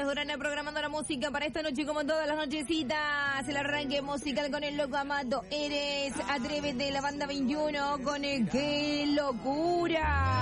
Andrés Durán programando la música para esta noche como todas las nochecitas. El arranque musical con el loco Amado Eres. Atrévete, la banda 21 con el Qué Locura.